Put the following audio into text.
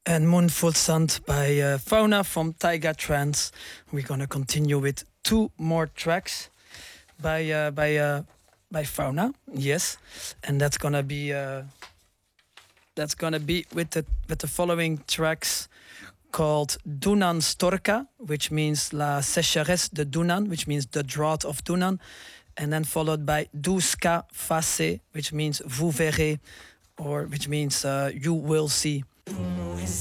and Moonful Sand by Fauna from Taiga Trance. We're gonna continue with two more tracks by Fauna. Yes, and that's gonna be with the following tracks called Dunan Storka, which means La Sécheresse de Dunan, which means the drought of Dunan, and then followed by Douska Face, which means Vous verrez, or which means you will see.